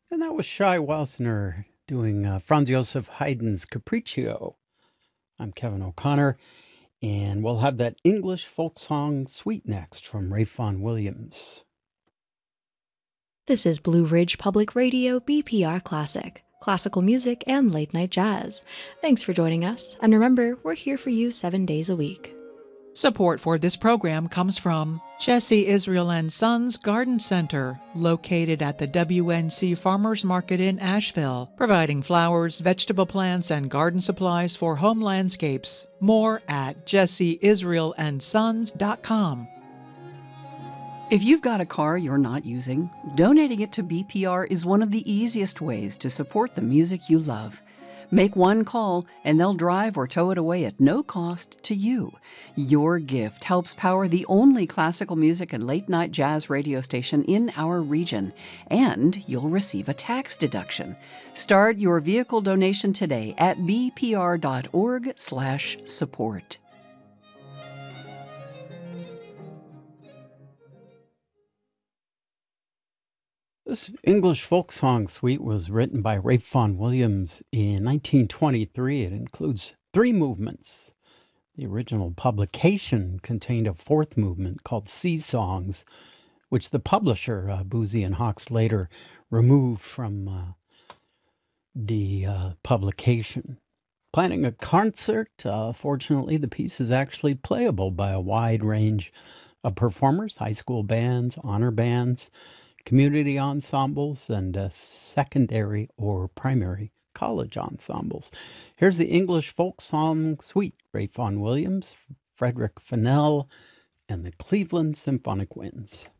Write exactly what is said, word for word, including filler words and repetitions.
And that was Shai Wilsener doing uh, Franz Josef Haydn's Capriccio. I'm Kevin O'Connor, and we'll have that English folk song suite next from Ralph Vaughan Williams. This is Blue Ridge Public Radio B P R Classic, classical music and late night jazz. Thanks for joining us, and remember, we're here for you seven days a week. Support for this program comes from Jesse Israel and Sons Garden Center, located at the W N C Farmers Market in Asheville, providing flowers, vegetable plants, and garden supplies for home landscapes. More at jesse israel and sons dot com. If you've got a car you're not using, donating it to B P R is one of the easiest ways to support the music you love. Make one call, and they'll drive or tow it away at no cost to you. Your gift helps power the only classical music and late-night jazz radio station in our region, and you'll receive a tax deduction. Start your vehicle donation today at b p r dot org slash support. This English folk song suite was written by Ralph Vaughan Williams in nineteen twenty-three. It includes three movements. The original publication contained a fourth movement called Sea Songs, which the publisher, uh, Boosey and Hawkes, later removed from uh, the uh, publication. Planning a concert, uh, fortunately, the piece is actually playable by a wide range of performers, high school bands, honor bands, community ensembles, and uh, secondary or primary college ensembles. Here's the English folk song suite, Ralph Vaughan Williams, Frederick Fennell, and the Cleveland Symphonic Winds.